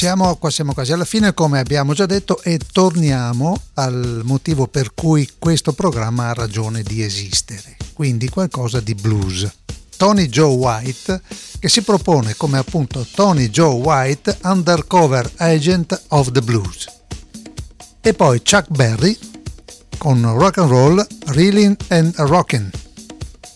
siamo quasi alla fine, come abbiamo già detto, e torniamo al motivo per cui questo programma ha ragione di esistere, quindi qualcosa di blues. Tony Joe White, che si propone come appunto Tony Joe White, Undercover Agent of the Blues. E poi Chuck Berry con Rock and Roll, Reelin' and Rockin'.